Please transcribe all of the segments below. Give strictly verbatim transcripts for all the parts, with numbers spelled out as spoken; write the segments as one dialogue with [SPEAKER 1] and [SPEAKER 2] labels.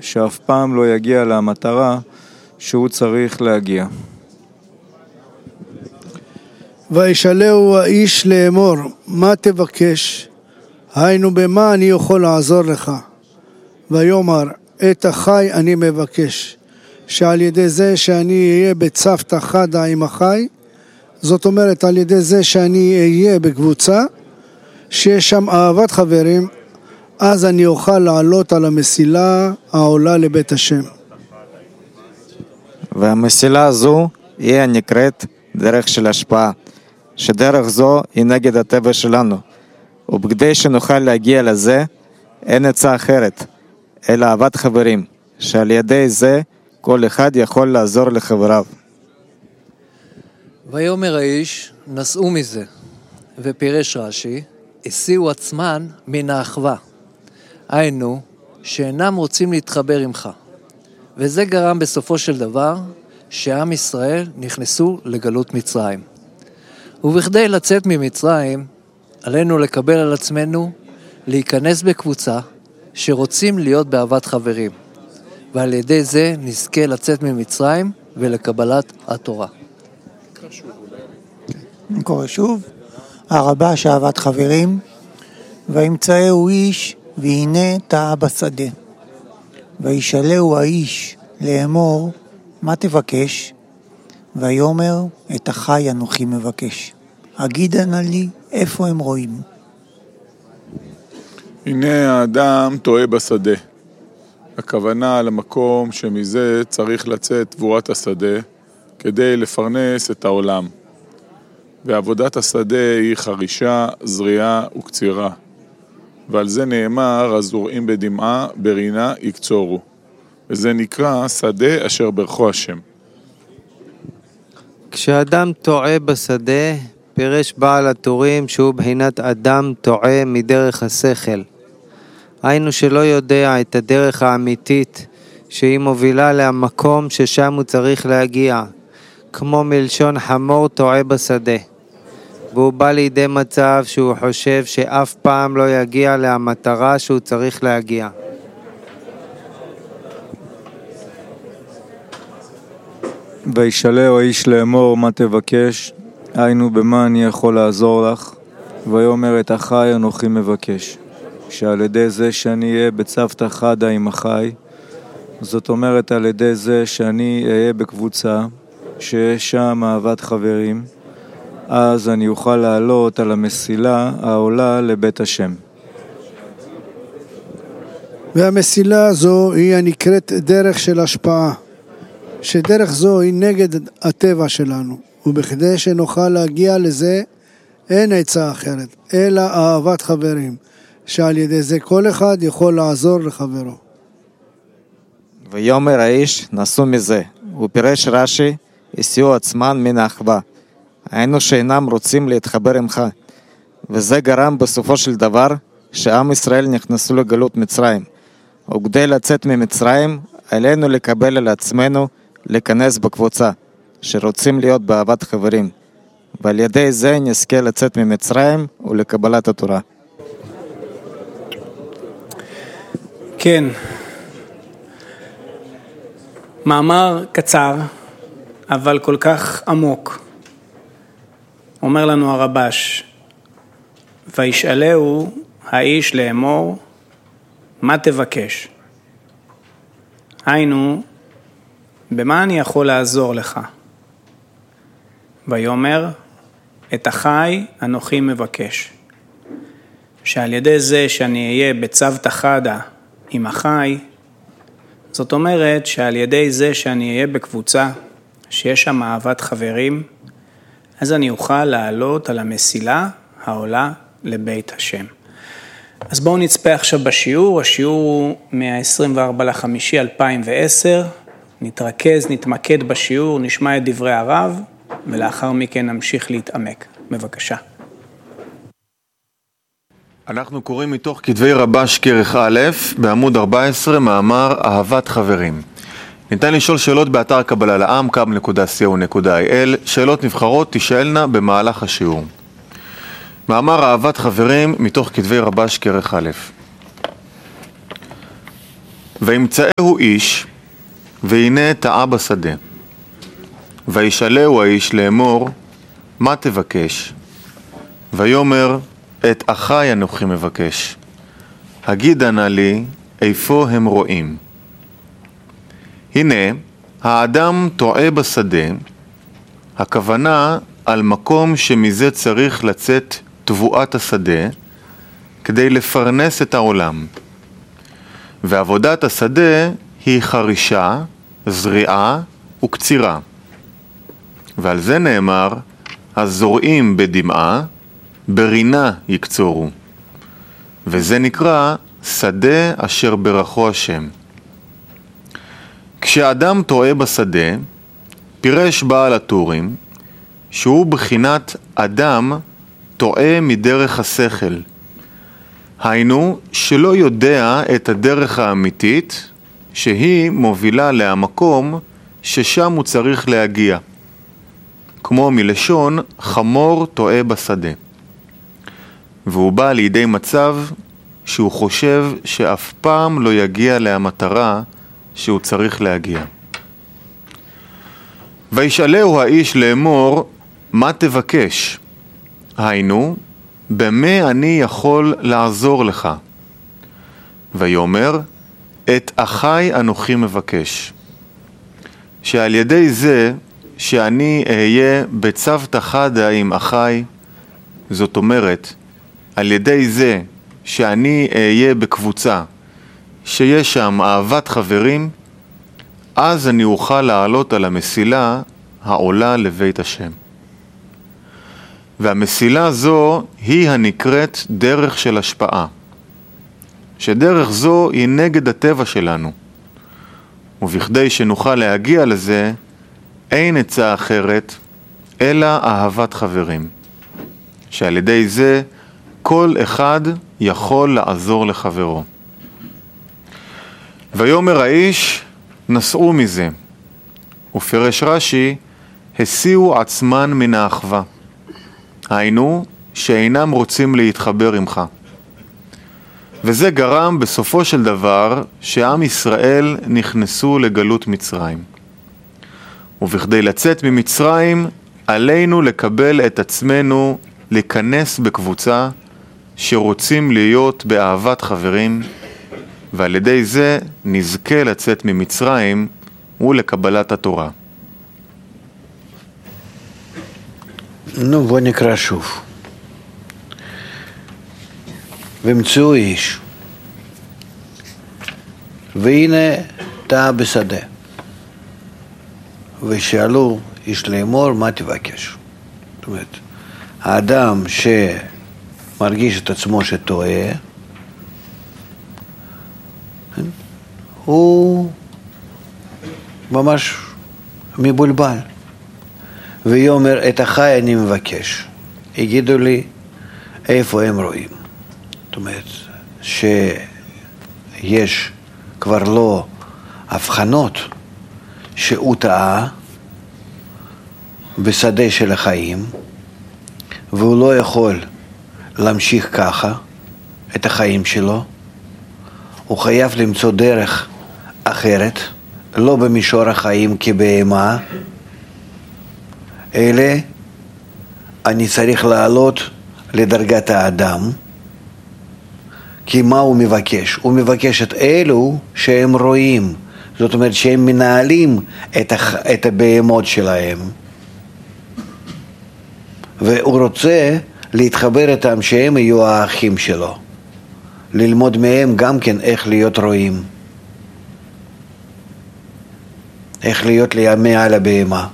[SPEAKER 1] שאף פעם לא יגיע למטרה שהוא צריך להגיע.
[SPEAKER 2] וישאלהו האיש לאמור, מה תבקש? היינו, במה אני יכול לעזור לך? ויאמר, את החי אני מבקש, שעל ידי זה שאני אהיה בצוותא חדא עם החי, זאת אומרת על ידי זה שאני אהיה בקבוצה, שיש שם אהבת חברים, אז אני אוכל לעלות על המסילה העולה לבית השם.
[SPEAKER 3] והמסילה הזו היא הנקראת דרך של השפעה, שדרך זו היא נגד הטבע שלנו, ובכדי שנוכל להגיע לזה, אין עצה אחרת, אלא אהבת חברים, שעל ידי זה כל אחד יכול לעזור לחבריו.
[SPEAKER 4] ויאמר האיש, נסעו מזה, ופירש רש"י, הסיעו עצמן מן האחווה, היינו, שאינם רוצים להתחבר עמך, וזה גרם בסופו של דבר, שעם ישראל נכנסו לגלות מצרים. ובכדי לצאת ממצרים, עלינו לקבל על עצמנו, להיכנס בקבוצה, שרוצים להיות באהבת חברים, ועל ידי זה נזכה לצאת ממצרים ולקבלת התורה.
[SPEAKER 5] אני קורא שוב, הרבש אהבת חברים, וימצאהו איש, והנה טעה בשדה. וישאלהו האיש לאמור, מה תבקש? ויאמר, את החי אנוכי מבקש. אגידה נא לי, איפה הם רואים?
[SPEAKER 6] הנה האדם טועה בשדה. הכוונה למקום שמזה צריך לצאת תבורת השדה, כדי לפרנס את העולם. ועבודת השדה היא חרישה, זריעה וקצירה. ועל זה נאמר, הזורעים בדמעה, ברינה יקצורו. וזה נקרא שדה אשר ברכו השם.
[SPEAKER 7] כשאדם טועה בשדה, פירש בעל התורים שהוא בחינת אדם טועה מדרך השכל. היינו שלא יודע את הדרך האמיתית שהיא מובילה למקום ששם הוא צריך להגיע, כמו מלשון חמור טועה בשדה. והוא בא לידי מצב שהוא חושב שאף פעם לא יגיע למטרה שהוא צריך להגיע.
[SPEAKER 1] וישאלהו האיש לאמור, מה תבקש? היינו, במה אני יכול לעזור לך? ויאמר, את החי אנוכי מבקש, שעל ידי זה שאני אהיה בצוותא חדא עם החי, זאת אומרת על ידי זה שאני אהיה בקבוצה שיש שם אהבת חברים, אז אני אוכל לעלות על המסילה העולה לבית השם.
[SPEAKER 2] והמסילה הזו היא הנקראת דרך של השפעה, שדרך זו היא נגד הטבע שלנו, ובכדי שנוכל להגיע לזה אין עצה אחרת, אלא אהבת חברים, שעל ידי זה כל אחד יכול לעזור לחברו.
[SPEAKER 3] ויאמר האיש, נסעו מזה, ופירש רש"י, הסיעו עצמן מן האחווה, היינו שאינם רוצים להתחבר עמך, וזה גרם בסופו של דבר שעם ישראל נכנסו לגלות מצרים, וכדי לצאת ממצרים עלינו לקבל על עצמנו להיכנס בקבוצה שרוצים להיות באהבת חברים, ועל ידי זה נזכה לצאת ממצרים ולקבלת התורה.
[SPEAKER 8] כן, מאמר קצר אבל כל כך עמוק. אומר לנו הרבש, וישאלהו האיש לאמור, מה תבקש? היינו, במה אני יכול לעזור לך? ויאמר, את החי אנוכי מבקש, שעל ידי זה שאני אהיה בצוותא חדא עם החי, זאת אומרת שעל ידי זה שאני אהיה בקבוצה שיש שם אהבת חברים, אז אני אוכל לעלות על המסילה העולה לבית השם. אז בואו נצפה עכשיו בשיעור, השיעור הוא מה-עשרים וארבעה לחמישי אלפיים ועשר, נתרכז, נתמקד בשיעור, נשמע את דברי הרב, ולאחר מכן נמשיך להתעמק. בבקשה.
[SPEAKER 9] אנחנו קוראים מתוך כתבי רבש כרך א', בעמוד ארבע עשרה, מאמר אהבת חברים. ניתן לשאול שאלות באתר קבלה לעם, קאב נקודה סי או נקודה איי אל, שאלות נבחרות תשאלנה במהלך השיעור. מאמר אהבת חברים מתוך כתבי רבש כרך א'. וימצאהו איש, והנה טעה בשדה. וישאלהו האיש לאמור, מה תבקש? ויאמר, את אחי אנוכי מבקש. הגידה נא לי, איפה הם רואים? הנה, האדם טועה בשדה, הכוונה על מקום שמזה צריך לצאת תבואת השדה, כדי לפרנס את העולם. ועבודת השדה היא חרישה, זריעה וקצירה. ועל זה נאמר, הזורעים בדמעה, ברינה יקצורו. וזה נקרא שדה אשר ברכו השם. כשאדם טועה בשדה, פירש בעל הטורים, שהוא בחינת אדם טועה מדרך השכל. היינו שלא יודע את הדרך האמיתית שהיא מובילה להמקום ששם הוא צריך להגיע. כמו מלשון חמור טועה בשדה. והוא בא לידי מצב שהוא חושב שאף פעם לא יגיע להמטרה שהוא צריך להגיע. וישאלהו האיש לאמור, מה תבקש? היינו, במה אני יכול לעזור לך? ויאמר, את אחי אנוכי מבקש. שעל ידי זה שאני אהיה בצוותא חדא עם אחי, זאת אומרת, על ידי זה שאני אהיה בקבוצה, שיש שם אהבת חברים, אז אני אוכל לעלות על המסילה העולה לבית השם. והמסילה זו היא הנקראת דרך של השפעה, שדרך זו היא נגד הטבע שלנו, ובכדי שנוכל להגיע לזה, אין עצה אחרת, אלא אהבת חברים, שעל ידי זה כל אחד יכול לעזור לחברו. ויאמר האיש, נסעו מזה, ופרש רש"י, הסיעו עצמן מן האחווה. היינו, שאינם רוצים להתחבר עמך. וזה גרם בסופו של דבר שעם ישראל נכנסו לגלות מצרים. ובכדי לצאת ממצרים, עלינו לקבל את עצמנו להיכנס בקבוצה שרוצים להיות באהבת חברים, ועל ידי זה נזכה לצאת ממצרים ולקבלת התורה.
[SPEAKER 10] נו, בוא נקרא שוב. ומצאו איש, והנה טעה בשדה. ושאלו איש לאמור, מה תבקש? זאת אומרת, האדם שמרגיש את עצמו שטועה, הוא ממש מבולבל. ויאמר, את אחי אני מבקש. הגידו לי, איפה הם רואים? זאת אומרת, שיש כבר לא הבחנות שהוא טעה בשדה של החיים, והוא לא יכול להמשיך ככה את החיים שלו. הוא חייב למצוא דרך אחרת, לא במישור החיים כבהמה, אלא אני צריך לעלות לדרגת האדם. כי מה הוא מבקש? הוא מבקש את אלו שהם רואים, זאת אומרת שהם מנהלים את, הח... את הבהמות שלהם, והוא רוצה להתחבר איתם שהם יהיו האחים שלו, ללמוד מהם גם כן איך להיות רואים, איך להיות מעל הבהמה.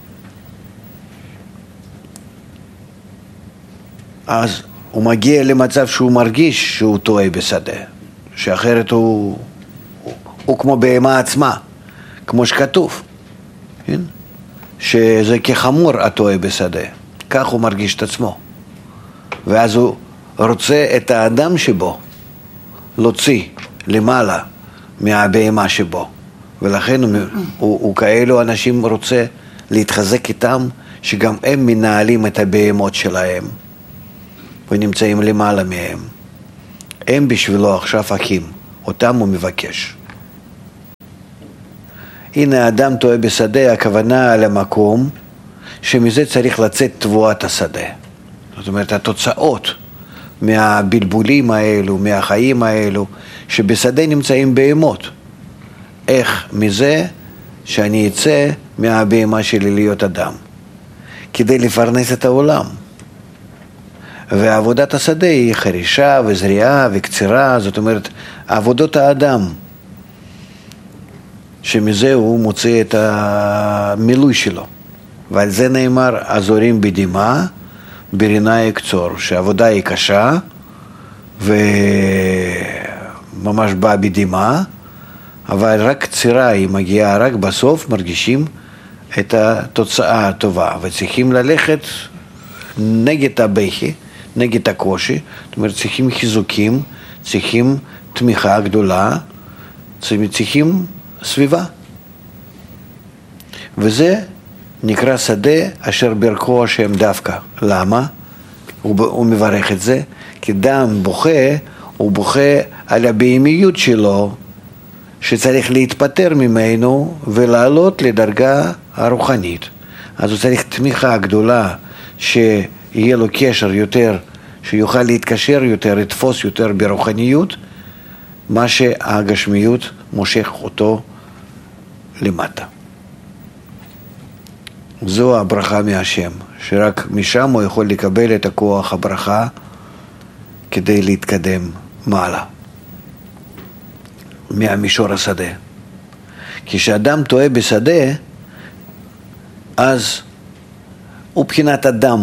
[SPEAKER 10] אז הוא מגיע למצב שהוא מרגיש שהוא טועה בשדה, שאחרת הוא, הוא, הוא כמו בהמה עצמה, כמו שכתוב, כן? שזה כחמור הטועה בשדה, כך הוא מרגיש את עצמו. ואז הוא רוצה את האדם שבו להוציא למעלה מהבהמה שבו, ולכן הוא, הוא, הוא כאלו אנשים רוצה להתחזק איתם, שגם הם מנהלים את הבהמות שלהם ונמצאים למעלה מהם. הם בשבילו עכשיו אחים, אותם הוא מבקש. הנה האדם טועה בשדה, הכוונה על המקום שמזה צריך לצאת תבואת השדה. זאת אומרת, התוצאות מהבלבולים האלו, מהחיים האלו, שבשדה נמצאים בהמות. איך מזה שאני אצא מהבהמה שלי להיות אדם, כדי לפרנס את העולם. ועבודת השדה היא חרישה וזריעה וקצירה, זאת אומרת, עבודות האדם, שמזה הוא מוצא את המילוי שלו. ועל זה נאמר, הזורים בדמעה, ברינה יקצור, שהעבודה היא קשה, וממש באה בדמעה, אבל רק קצירה היא מגיעה, רק בסוף מרגישים את התוצאה הטובה, וצריכים ללכת נגד הבכי, נגד הקושי, זאת אומרת, צריכים חיזוקים, צריכים תמיכה גדולה, צריכים סביבה. וזה נקרא שדה אשר ברכו השם דווקא. למה? הוא, הוא מברך את זה, כי דם בוכה, הוא בוכה על הבהמיות שלו, שצריך להתפטר ממנו ולעלות לדרגה הרוחנית. אז הוא צריך תמיכה גדולה, שיהיה לו קשר יותר, שיוכל להתקשר יותר, לתפוס יותר ברוחניות, מה שהגשמיות מושך אותו למטה. זו הברכה מהשם, שרק משם הוא יכול לקבל את הכוח הברכה כדי להתקדם מעלה, מהמישור השדה. כשאדם טועה בשדה, אז הוא בחינת אדם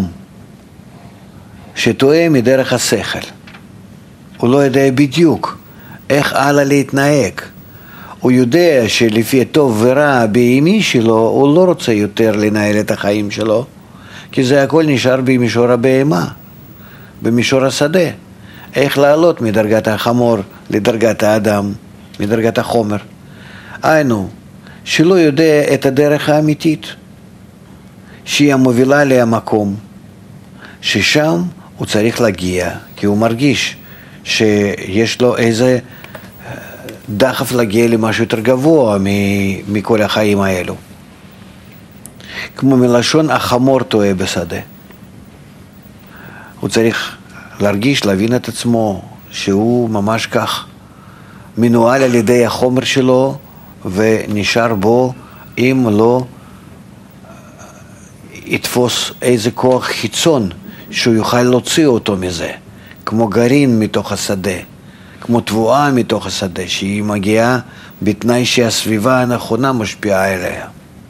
[SPEAKER 10] שטועה מדרך השכל. הוא לא יודע בדיוק איך הלאה להתנהג. הוא יודע שלפי טוב ורע בהמי שלו, הוא לא רוצה יותר לנהל את החיים שלו, כי זה הכל נשאר במישור הבהמה, במישור השדה. איך לעלות מדרגת החמור לדרגת האדם, מדרגת החומר. היינו, שלא יודע את הדרך האמיתית, שהיא המובילה למקום, ששם הוא צריך להגיע, כי הוא מרגיש שיש לו איזה דחף להגיע למשהו יותר גבוה מכל החיים האלו. כמו מלשון החמור טועה בשדה. הוא צריך להרגיש, להבין את עצמו, שהוא ממש כך מנוהל על ידי החומר שלו, ונשאר בו אם לא יתפוס איזה כוח חיצון שהוא יוכל להוציא אותו מזה, כמו גרעין מתוך השדה, כמו תבואה מתוך השדה, שהיא מגיעה בתנאי שהסביבה הנכונה משפיעה אליה.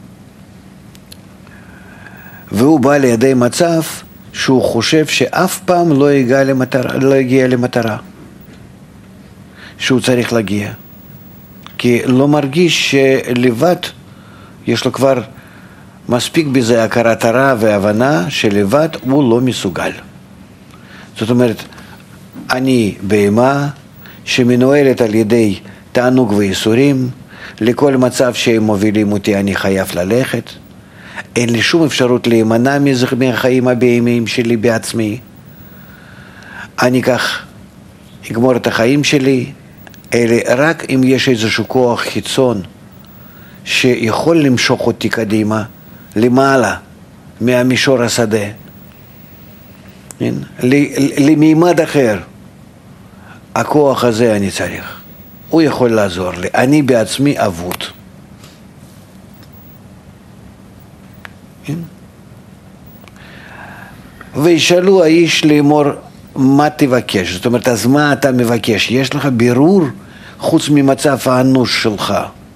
[SPEAKER 10] והוא בא לידי מצב שהוא חושב שאף פעם לא הגיע למטרה, לא הגיע למטרה שהוא צריך להגיע, כי לא מרגיש שלבד יש לו כבר מספיק בזה הכרת הרע והבנה שלבד הוא לא מסוגל. זאת אומרת, אני בהמה שמנוהלת על ידי תענוג וייסורים, לכל מצב שהם מובילים אותי אני חייב ללכת, אין לי שום אפשרות להימנע מהחיים הבהמיים שלי בעצמי. אני כך אגמור את החיים שלי, אלא רק אם יש איזשהו כוח חיצון שיכול למשוך אותי קדימה, למעלה, מהמישור השדה, למימד אחר. הכוח הזה אני צריך, הוא יכול לעזור לי, אני בעצמי אבוד. וישאלו האיש לאמור מה תבקש, זאת אומרת, אז מה אתה מבקש? יש לך בירור חוץ ממצב האנוש שלך?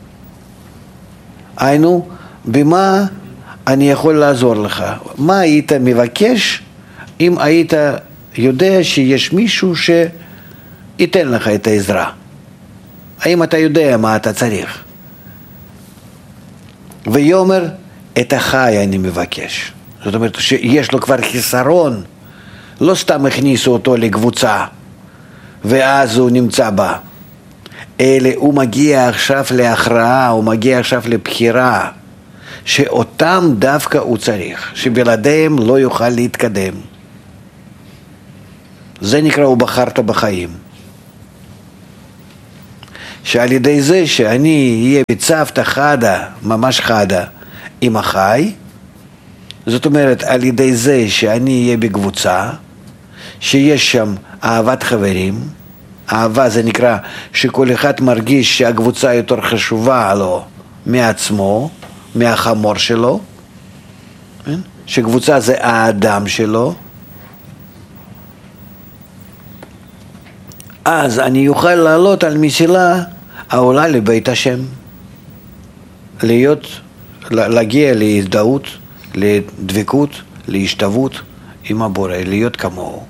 [SPEAKER 10] היינו, במה אני יכול לעזור לך? מה היית מבקש אם היית יודע שיש מישהו שייתן לך את העזרה? האם אתה יודע מה אתה צריך? ויאמר, את החי אני מבקש. זאת אומרת שיש לו כבר חיסרון, לא סתם הכניסו אותו לקבוצה ואז הוא נמצא בה, אלא הוא מגיע עכשיו להכרעה, הוא מגיע עכשיו לבחירה שאותם דווקא הוא צריך, שבלעדיהם לא יוכל להתקדם. זה נקרא ובחרת בחיים. שעל ידי זה שאני אהיה בצוותא חדא, ממש חדא, עם החי, זאת אומרת על ידי זה שאני אהיה בקבוצה, שיש שם אהבת חברים, אהבה זה נקרא שכל אחד מרגיש שהקבוצה יותר חשובה לו מעצמו, מהחמור שלו, שקבוצה זה האדם שלו, אז אני אוכל לעלות על מסילה העולה לבית השם, להיות, להגיע להזדהות, לדבקות, להשתוות עם הבורא, להיות כמוהו.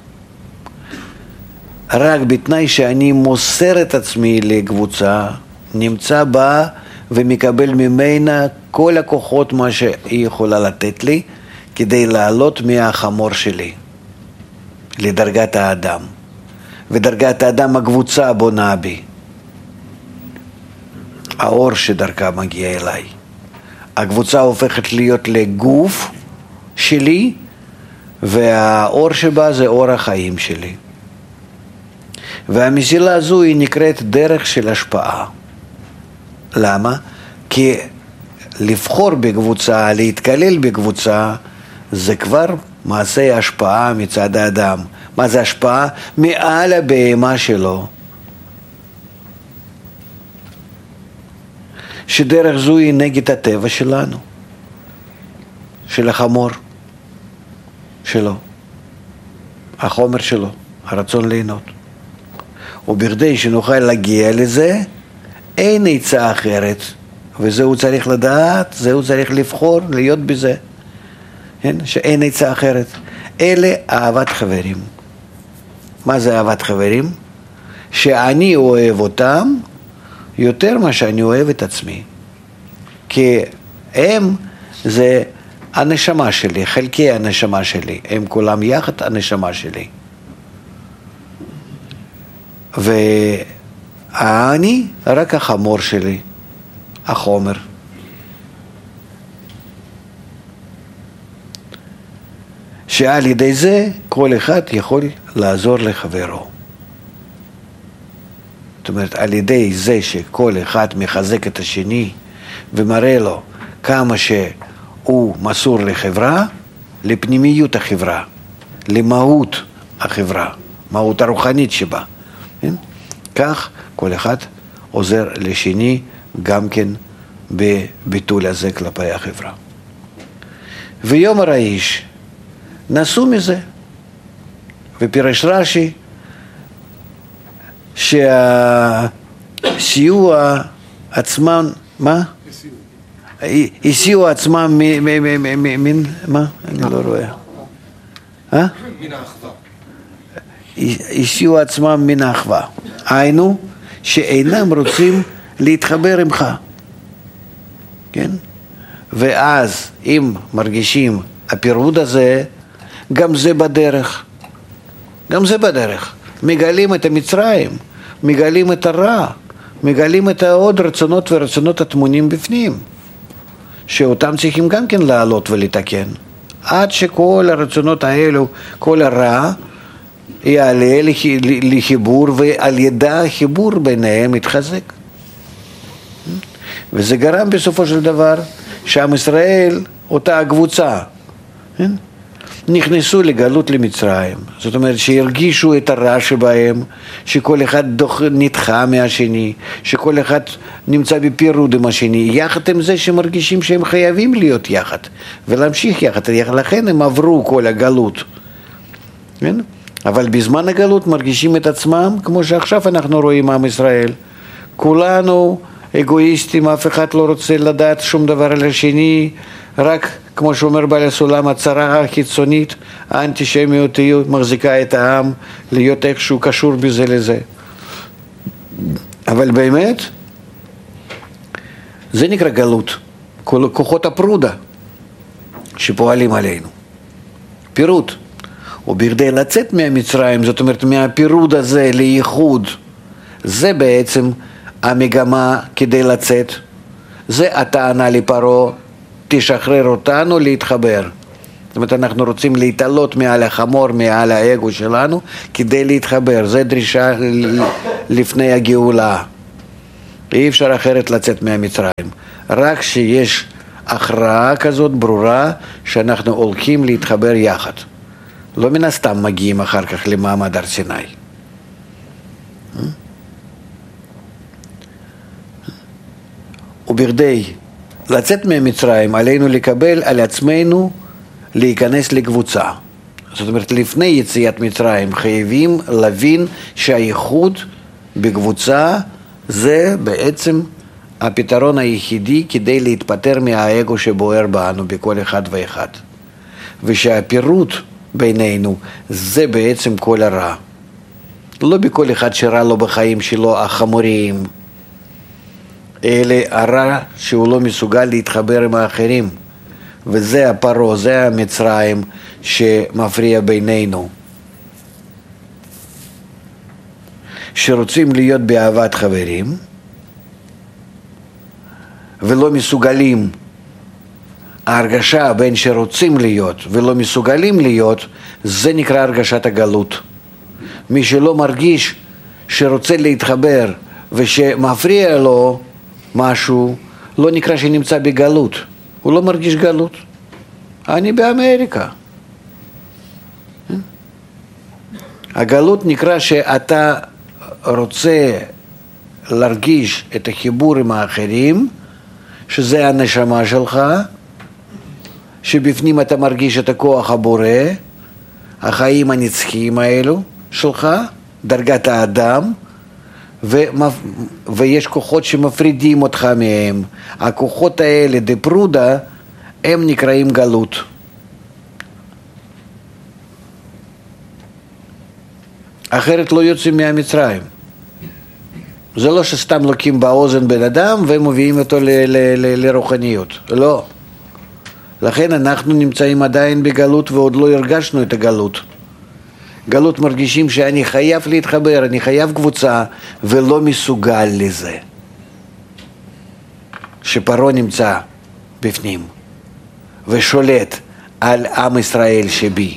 [SPEAKER 10] רק בתנאי שאני מוסר את עצמי לקבוצה, נמצא בה ומקבל ממנה כל הכוחות מה שהיא יכולה לתת לי, כדי לעלות מהחמור שלי לדרגת האדם. ודרגת האדם הקבוצה בונה בי. האור שדרכה מגיע אליי. הקבוצה הופכת להיות לגוף שלי, והאור שבה זה אור החיים שלי. והמסילה הזו היא נקראת דרך של השפעה. למה? כי לבחור בקבוצה, להתקלל בקבוצה, זה כבר מעשה השפעה מצד האדם. מה זה השפעה? מעל הבהמה שלו. שדרך זו היא נגד הטבע שלנו, של החמור שלו, החומר שלו, הרצון ליהנות. ובכדי שנוכל להגיע לזה, אין עצה אחרת, וזה הוא צריך לדעת, זה הוא צריך לבחור, להיות בזה. כן? שאין עצה אחרת. אלה אהבת חברים. מה זה אהבת חברים? שאני אוהב אותם יותר מה שאני אוהב את עצמי. כי הם זה הנשמה שלי, חלקי הנשמה שלי, הם כולם יחד הנשמה שלי. ואני רק החמור שלי, החומר. שעל ידי זה כל אחד יכול לעזור לחברו. זאת אומרת, על ידי זה שכל אחד מחזק את השני ומראה לו כמה שהוא מסור לחברה, לפנימיות החברה, למהות החברה, מהות הרוחנית שבה. כן? כך כל אחד עוזר לשני גם כן בביטול הזה כלפי החברה. ויאמר האיש, נסו מזה. ופירש רש"י שהסיוע עצמם, מה? הסיעו עצמם מן, מה? אני לא רואה. אה?
[SPEAKER 11] מן האחווה.
[SPEAKER 10] הסיעו עצמם מן האחווה. היינו שאינם רוצים להתחבר עמך. כן? ואז אם מרגישים הפירוד הזה, גם זה בדרך. גם זה בדרך. מגלים את המצרים, מגלים את הרע, מגלים את העוד רצונות ורצונות התמונים בפנים, שאותם צריכים גם כן לעלות ולתקן. עד שכל הרצונות האלו, כל הרע, יעלה לחיבור, ועל ידה החיבור ביניהם יתחזק. וזה גרם בסופו של דבר שעם ישראל, אותה הקבוצה, נכנסו לגלות למצרים. זאת אומרת שהרגישו את הרע שבהם, שכל אחד דוח נדחה מהשני, שכל אחד נמצא בפירוד עם השני, יחד עם זה שמרגישים שהם חייבים להיות יחד ולהמשיך יחד. לכן הם עברו כל הגלות. כן? אבל בזמן הגלות מרגישים את עצמם כמו שעכשיו אנחנו רואים עם ישראל. כולנו אגואיסטים, אף אחד לא רוצה לדעת שום דבר על השני, רק כמו שאומר בעל הסולם, הצרה החיצונית, האנטישמיות היא מחזיקה את העם להיות איכשהו קשור בזה לזה. אבל באמת, זה נקרא גלות, כל כוחות הפרודה שפועלים עלינו. פירוד. ובכדי לצאת מהמצרים, זאת אומרת מהפירוד הזה לייחוד, זה בעצם המגמה כדי לצאת. זה הטענה לפרעה, תשחרר אותנו להתחבר. זאת אומרת, אנחנו רוצים להתעלות מעל החמור, מעל האגו שלנו, כדי להתחבר. זה דרישה לפני הגאולה. אי אפשר אחרת לצאת מהמצרים. רק שיש הכרעה כזאת ברורה שאנחנו הולכים להתחבר יחד. לא מן הסתם מגיעים אחר כך למעמד הר סיני. ובכדי לצאת מהמצרים עלינו לקבל על עצמנו להיכנס לקבוצה. זאת אומרת, לפני יציאת מצרים חייבים להבין שהייחוד בקבוצה זה בעצם הפתרון היחידי כדי להתפטר מהאגו שבוער בנו בכל אחד ואחד. ושהפירוט בינינו זה בעצם כל הרע. לא בכל אחד שרע לו בחיים שלו החמורים, אלא הרע שהוא לא מסוגל להתחבר עם האחרים. וזה הפרעה, זה המצרים שמפריע בינינו. שרוצים להיות באהבת חברים ולא מסוגלים, ההרגשה בין שרוצים להיות ולא מסוגלים להיות, זה נקרא הרגשת הגלות. מי שלא מרגיש שרוצה להתחבר ושמפריע לו משהו, לא נקרא שנמצא בגלות, הוא לא מרגיש גלות. אני באמריקה. הגלות נקרא שאתה רוצה להרגיש את החיבור עם האחרים, שזה הנשמה שלך, שבפנים אתה מרגיש את הכוח הבורא, החיים הנצחיים האלו שלך, דרגת האדם, ומפ... ויש כוחות שמפרידים אותך מהם. הכוחות האלה, דפרודה, הם נקראים גלות. אחרת לא יוצאים מהמצרים. זה לא שסתם לוקים באוזן בן אדם ומביאים אותו ל- ל- ל- לרוחניות. לא. לכן אנחנו נמצאים עדיין בגלות ועוד לא הרגשנו את הגלות. גלות מרגישים שאני חייב להתחבר, אני חייב קבוצה ולא מסוגל לזה. שפרעה נמצא בפנים ושולט על עם ישראל שבי.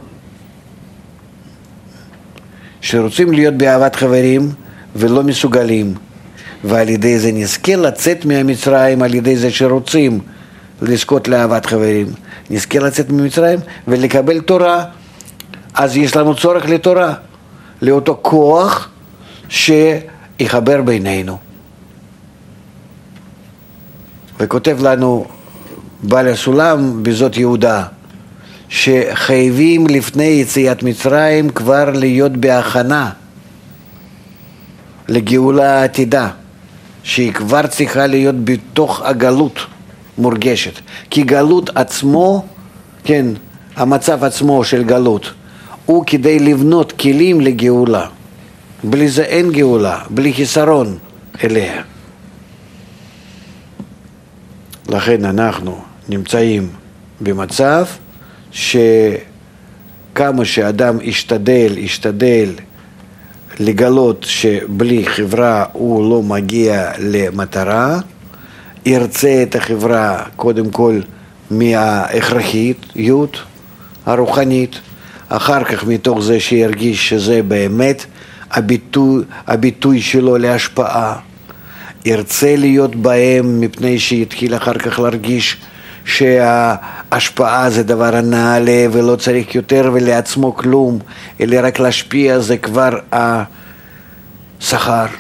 [SPEAKER 10] שרוצים להיות באהבת חברים ולא מסוגלים, ועל ידי זה נזכה לצאת מהמצרים, על ידי זה שרוצים לזכות לאהבת חברים, נזכה לצאת ממצרים ולקבל תורה. אז יש לנו צורך לתורה, לאותו כוח שיחבר בינינו. וכותב לנו בעל הסולם בזאת יהודה, שחייבים לפני יציאת מצרים כבר להיות בהכנה לגאולה העתידה, שהיא כבר צריכה להיות בתוך הגלות מורגשת. כי גלות עצמו, כן, המצב עצמו של גלות, הוא כדי לבנות כלים לגאולה. בלי זה אין גאולה, בלי חיסרון אליה. לכן אנחנו נמצאים במצב שכמה שאדם ישתדל, ישתדל לגלות שבלי חברה הוא לא מגיע למטרה, ירצה את החברה קודם כל מההכרחיות הרוחנית, אחר כך מתוך זה שירגיש שזה באמת הביטוי, הביטוי שלו להשפעה, ירצה להיות בהם מפני שיתחיל אחר כך להרגיש שההשפעה זה דבר הנעלה ולא צריך יותר ולעצמו כלום, אלא רק להשפיע זה כבר השכר.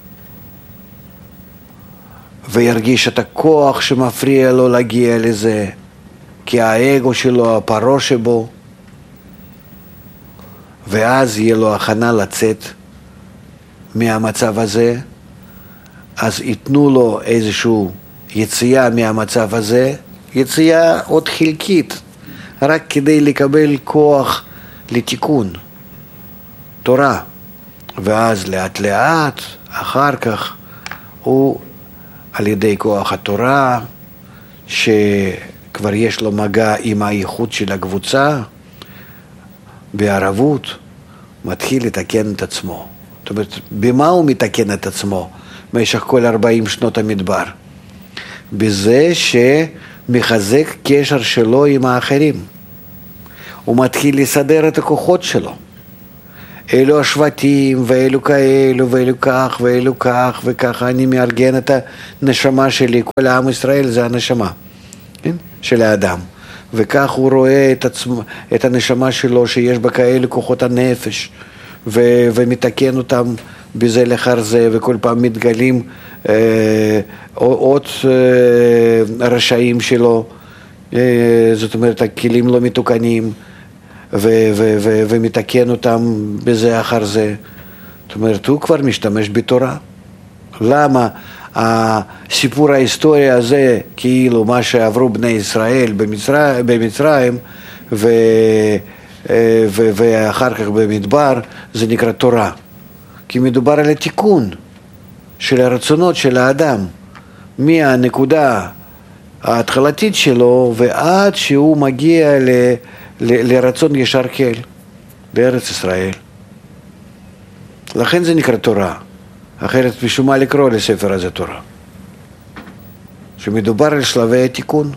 [SPEAKER 10] וירגיש את הכוח שמפריע לו להגיע לזה, כי האגו שלו, הפרעה שבו, ואז יהיה לו הכנה לצאת מהמצב הזה, אז ייתנו לו איזושהי יציאה מהמצב הזה, יציאה עוד חלקית, רק כדי לקבל כוח לתיקון, תורה. ואז לאט לאט, אחר כך, הוא על ידי כוח התורה, שכבר יש לו מגע עם הייחוד של הקבוצה, בערבות, מתחיל לתקן את עצמו. זאת אומרת, במה הוא מתקן את עצמו במשך כל ארבעים שנות המדבר? בזה שמחזק קשר שלו עם האחרים. הוא מתחיל לסדר את הכוחות שלו. אלו השבטים, ואלו כאלו, ואלו כך, ואלו כך, וככה אני מארגן את הנשמה שלי. כל העם ישראל זה הנשמה, כן? של האדם. וכך הוא רואה את, עצמ... את הנשמה שלו שיש בה כאלה כוחות הנפש, ו... ומתקן אותם בזה לאחר זה, וכל פעם מתגלים אה, עוד אה, רשעים שלו, אה, זאת אומרת הכלים לא מתוקנים, ו- ו- ו- ומתקן אותם בזה אחר זה. זאת אומרת, הוא כבר משתמש בתורה. למה הסיפור ההיסטורי הזה, כאילו מה שעברו בני ישראל במצרים, במצרים ו- ו- ואחר כך במדבר, זה נקרא תורה. כי מדובר על התיקון של הרצונות של האדם, מהנקודה ההתחלתית שלו ועד שהוא מגיע ל... לרצון ישר כל, בארץ ישראל. לכן זה נקרא תורה. אחרת בשביל מה לקרוא לספר הזה תורה? שמדובר על שלבי התיקון.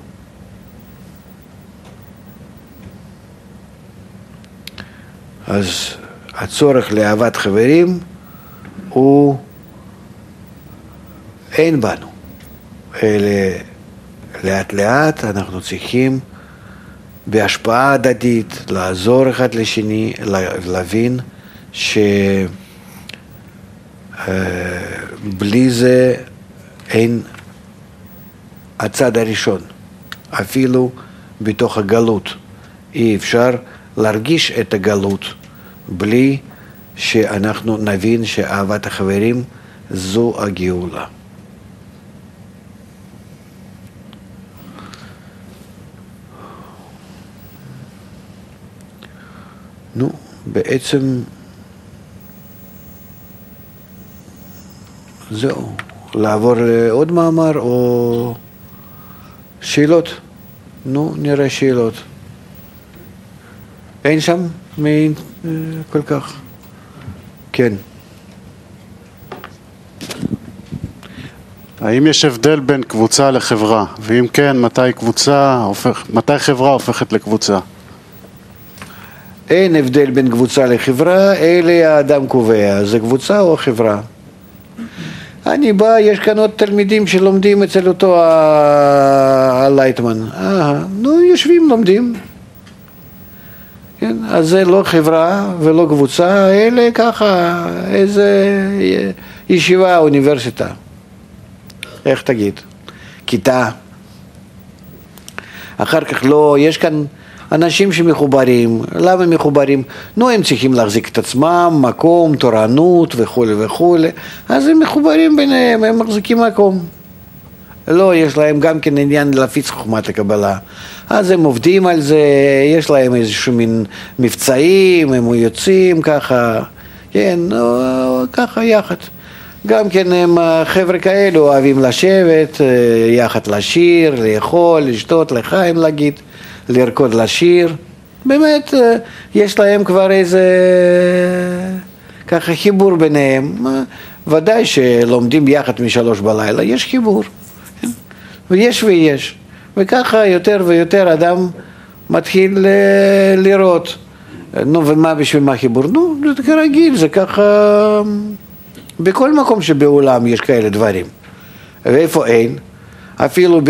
[SPEAKER 10] אז הצורך לאהבת חברים הוא אין בנו. אלא לאט לאט אנחנו צריכים בהשפעה הדדית, לעזור אחד לשני, להבין שבלי זה אין הצד הראשון. אפילו בתוך הגלות אי אפשר להרגיש את הגלות בלי שאנחנו נבין שאהבת החברים זו הגאולה. נו, בעצם זהו. לעבור לעוד מאמר או שאלות? נו, נראה שאלות. אין שם מעין כל כך. כן.
[SPEAKER 11] האם יש הבדל בין קבוצה לחברה? ואם כן, מתי קבוצה הופך, מתי חברה הופכת לקבוצה?
[SPEAKER 10] אין הבדל בין קבוצה לחברה, אלה האדם קובע, זה קבוצה או חברה. אני בא, יש כאן עוד תלמידים שלומדים אצל אותו הלייטמן. אה, נו, יושבים, לומדים. כן, אז זה לא חברה ולא קבוצה, אלה ככה, איזה ישיבה, אוניברסיטה. איך תגיד? כיתה. אחר כך לא, יש כאן אנשים שמחוברים. למה מחוברים? נו, הם צריכים להחזיק את עצמם, מקום, תורנות וכו' וכו'. אז הם מחוברים ביניהם, הם מחזיקים מקום. לא, יש להם גם כן עניין להפיץ חוכמת הקבלה. אז הם עובדים על זה, יש להם איזשהו מין מבצעים, הם יוצאים ככה, כן, או, ככה יחד. גם כן הם חבר'ה כאלו אוהבים לשבת, יחד לשיר, לאכול, לשתות, לחיים להגיד, לרקוד לשיר. באמת, יש להם כבר איזה ככה חיבור ביניהם. ודאי שלומדים יחד משלוש בלילה, יש חיבור. ויש ויש. וככה יותר ויותר אדם מתחיל ל- לראות. נו, ומה בשביל מה חיבור? נו, זה כרגיל, זה ככה... בכל מקום שבעולם יש כאלה דברים. ואיפה אין? אפילו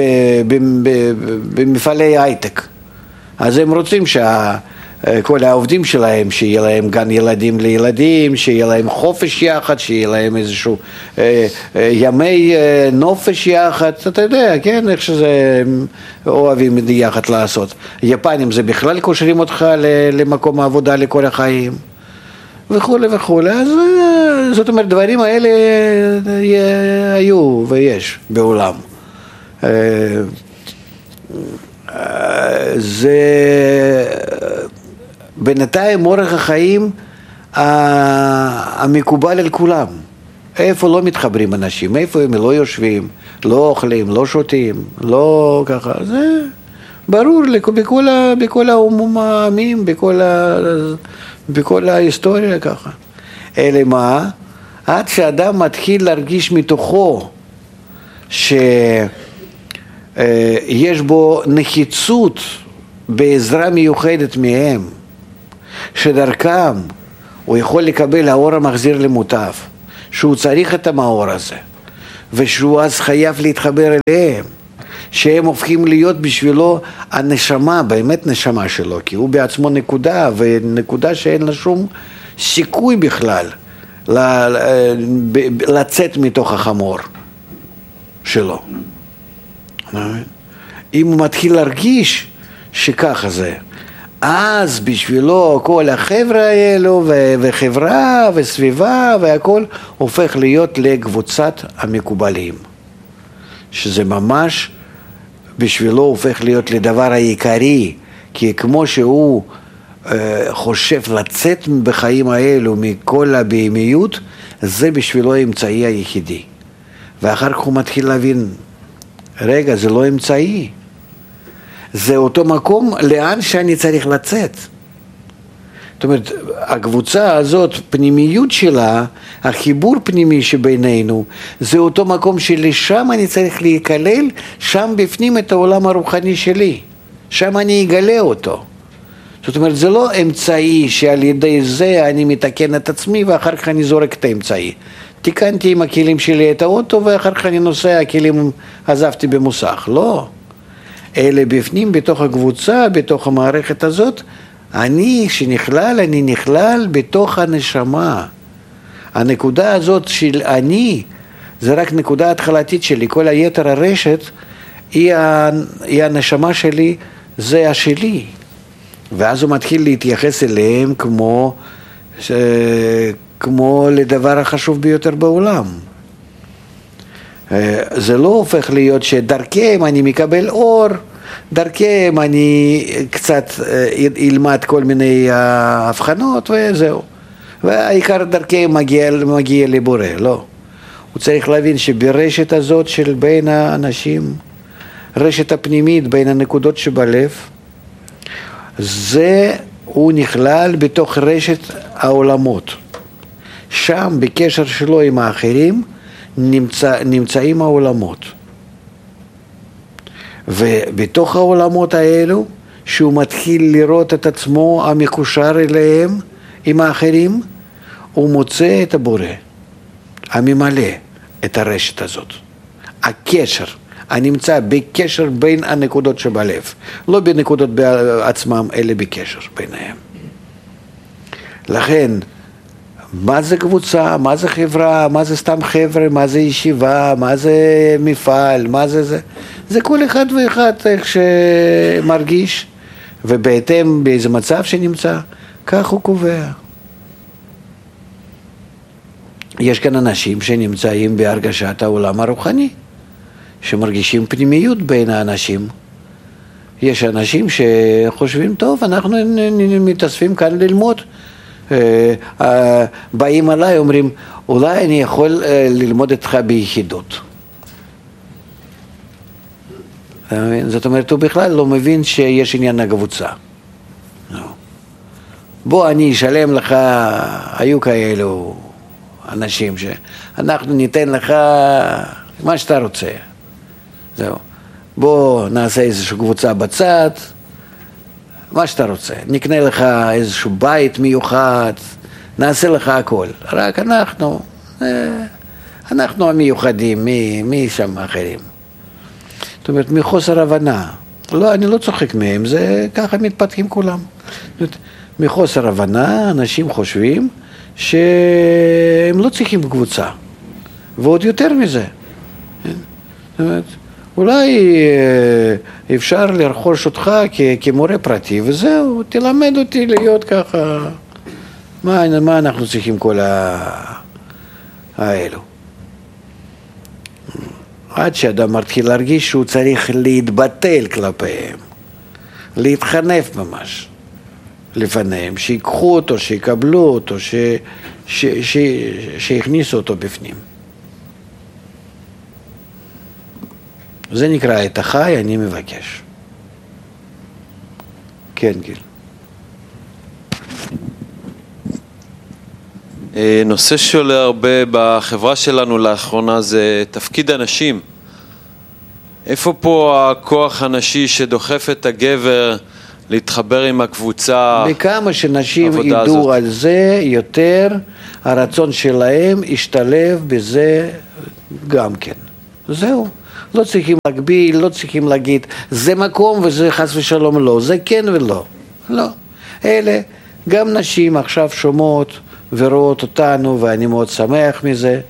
[SPEAKER 10] במפעלי הייטק. אז הם רוצים שכל העובדים שלהם, שיהיה להם גן ילדים לילדים, שיהיה להם חופש יחד, שיהיה להם איזשהו ימי נופש יחד, אתה יודע, כן, איך שזה אוהבים יחד לעשות. יפנים זה בכלל קושרים אותך למקום העבודה לכל החיים. וכו' וכו'. אז זאת אומרת, דברים האלה היו ויש בעולם. זה בינתיים אורח החיים המקובל על כולם. איפה לא מתחברים אנשים, איפה הם לא יושבים, לא אוכלים, לא שותים, לא ככה. זה ברור בכל, בכל העמים, בכל ה... בכל ההיסטוריה ככה. אלא מה? עד שאדם מתחיל להרגיש מתוכו שיש בו נחיצות בעזרה מיוחדת מהם, שדרכם הוא יכול לקבל האור המחזיר למוטב, שהוא צריך את המאור הזה, ושהוא אז חייב להתחבר אליהם, שהם הופכים להיות בשבילו הנשמה, באמת נשמה שלו, כי הוא בעצמו נקודה, ונקודה שאין לה שום סיכוי בכלל לצאת מתוך החמור שלו. אם הוא מתחיל להרגיש שככה זה, אז בשבילו כל החבר'ה האלו וחברה וסביבה והכל הופך להיות לקבוצת המקובלים, שזה ממש בשבילו הופך להיות לדבר העיקרי, כי כמו שהוא אה, חושב לצאת בחיים האלו מכל הבהמיות, זה בשבילו האמצעי היחידי. ואחר כך הוא מתחיל להבין, רגע, זה לא אמצעי, זה אותו מקום לאן שאני צריך לצאת. זאת אומרת, הקבוצה הזאת, פנימיות שלה, החיבור פנימי שבינינו, זה אותו מקום שלשם אני צריך להיכלל, שם בפנים את העולם הרוחני שלי, שם אני אגלה אותו. זאת אומרת, זה לא אמצעי שעל ידי זה אני מתקן את עצמי ואחר כך אני זורק את האמצעי. תיקנתי עם הכלים שלי את האוטו ואחר כך אני נוסע, הכלים עזבתי במוסך. לא. אלה בפנים, בתוך הקבוצה, בתוך המערכת הזאת, אני שנכלל, אני נכלל בתוך הנשמה. הנקודה הזאת של אני, זה רק נקודה התחלתית שלי. כל היתר הרשת היא, היא הנשמה שלי, זה השלי. ואז הוא מתחיל להתייחס אליהם כמו, כמו לדבר החשוב ביותר בעולם. זה לא הופך להיות שדרכם אני מקבל אור, דרכם אני קצת אלמד כל מיני הבחנות וזהו. והעיקר דרכם מגיע, מגיע לבורא, לא. הוא צריך להבין שברשת הזאת של בין האנשים, רשת הפנימית בין הנקודות שבלב, זה הוא נכלל בתוך רשת העולמות. שם בקשר שלו עם האחרים נמצא, נמצאים העולמות. ובתוך העולמות האלו, שהוא מתחיל לראות את עצמו המקושר אליהם עם האחרים, הוא מוצא את הבורא, הממלא את הרשת הזאת. הקשר, הנמצא בקשר בין הנקודות שבלב, לא בנקודות בעצמם, אלא בקשר ביניהם. לכן, מה זה קבוצה, מה זה חברה, מה זה סתם חבר'ה, מה זה ישיבה, מה זה מפעל, מה זה זה? זה כל אחד ואחד איך שמרגיש, ובהתאם באיזה מצב שנמצא, כך הוא קובע. יש כאן אנשים שנמצאים בהרגשת העולם הרוחני, שמרגישים פנימיות בין האנשים. יש אנשים שחושבים, טוב, אנחנו מתאספים כאן ללמוד. באים עליי, אומרים, אולי אני יכול ללמוד איתך ביחידות. זאת אומרת, הוא בכלל לא מבין שיש עניין הקבוצה. בוא, אני אשלם לך, היו כאלו אנשים שאנחנו ניתן לך מה שאתה רוצה. זהו. בוא נעשה איזושהי קבוצה בצד, מה שאתה רוצה. נקנה לך איזשהו בית מיוחד, נעשה לך הכל. רק אנחנו, אנחנו המיוחדים, מי, מי שם אחרים. זאת אומרת, מחוסר הבנה. לא, אני לא צוחק מהם, זה ככה מתפתחים כולם. זאת אומרת, מחוסר הבנה, אנשים חושבים שהם לא צריכים קבוצה. ועוד יותר מזה. זאת אומרת, אולי אפשר לרכוש אותך כמורה פרטי, וזהו, תלמד אותי להיות ככה. מה, מה אנחנו צריכים כל האלו? עד שאדם מתחיל להרגיש שהוא צריך להתבטל כלפיהם, להתחנף ממש לפניהם, שיקחו אותו, שיקבלו אותו, ש, ש, ש, שיכניסו אותו בפנים. זה נקרא את החי, אני מבקש. כן, גיל.
[SPEAKER 12] נושא שעולה הרבה בחברה שלנו לאחרונה זה תפקיד הנשים. איפה פה הכוח הנשי שדוחף את הגבר להתחבר עם הקבוצה.
[SPEAKER 10] בכמה שאנשים ידעו על זה יותר, הרצון שלהם ישתלב בזה גם כן. זהו. לא צריכים להגביל, לא צריכים להגיד, זה מקום וזה חס ושלום לא, זה כן ולא. לא. אלה, גם נשים עכשיו שומעות ורואות אותנו, ואני מאוד שמח מזה,